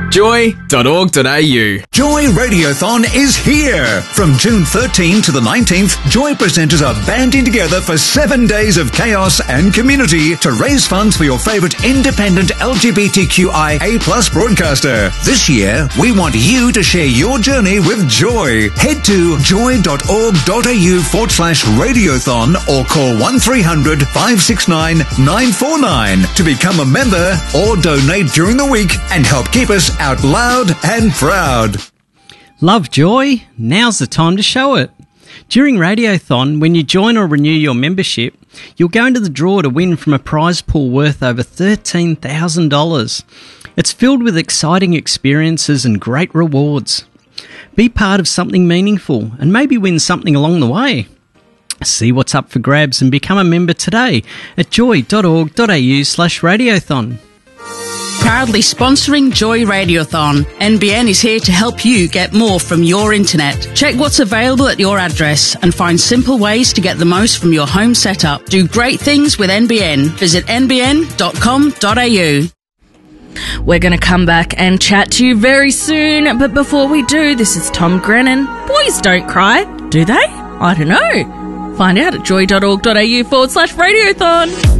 Joy.org.au. Joy Radiothon is here! From June 13 to the 19th, Joy presenters are banding together for 7 days of chaos and community to raise funds for your favourite independent LGBTQIA+ broadcaster. This year, we want you to share your journey with Joy. Head to joy.org.au/radiothon or call 1300 569 949 to become a member or donate during the week and help keep us out loud and proud. Love Joy? Now's the time to show it. During Radiothon, when you join or renew your membership, you'll go into the draw to win from a prize pool worth over $13,000. It's filled with exciting experiences and great rewards. Be part of something meaningful and maybe win something along the way. See what's up for grabs and become a member today at joy.org.au/radiothon. Proudly sponsoring Joy Radiothon. NBN is here to help you get more from your internet. Check what's available at your address and find simple ways to get the most from your home setup. Do great things with NBN. Visit nbn.com.au. We're going to come back and chat to you very soon, but before we do, this is Tom Grennan. Boys don't cry, do they? I don't know. Find out at joy.org.au/radiothon.